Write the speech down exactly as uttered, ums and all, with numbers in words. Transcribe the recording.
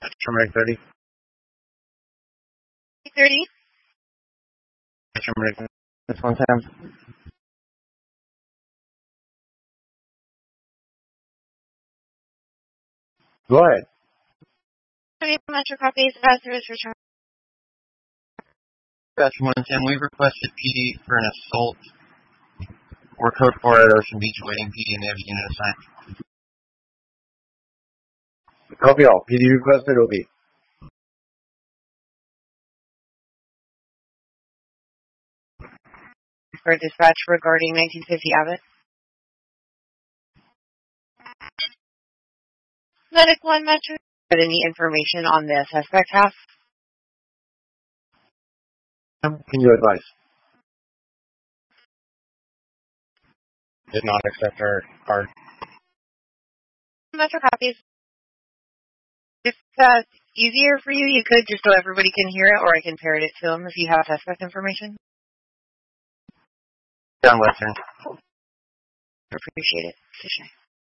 Turmeric thirty. thirty. Turmeric. This one time. Go ahead. Metro copies of service return. Batch one ten, we requested P D for an assault. We're code four at Ocean Beach, waiting P D and Navy unit assigned. Copy all. P D requested O B. For dispatch regarding nineteen fifty Abbott. Medic one Metro. Any information on the suspect half? Can you advise? Did not accept our card. Metro copies. If that's easier for you, you could just so everybody can hear it, or I can parrot it to them if you have suspect information. Down Western. Appreciate it. Touché.